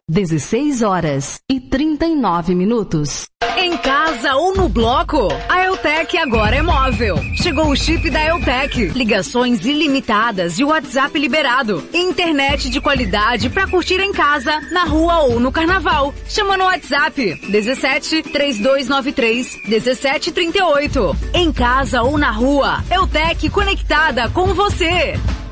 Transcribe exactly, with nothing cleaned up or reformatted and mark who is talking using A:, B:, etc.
A: dezesseis horas e trinta e nove minutos.
B: Em casa ou no bloco, a Eutec agora é móvel. Chegou o chip da Eutec. Ligações ilimitadas e WhatsApp liberado. Internet de qualidade pra curtir em casa, na rua ou no carnaval. Chama no WhatsApp dezessete, três dois nove três, dezessete trinta e oito. Em casa ou na rua, Eutec conectada com você.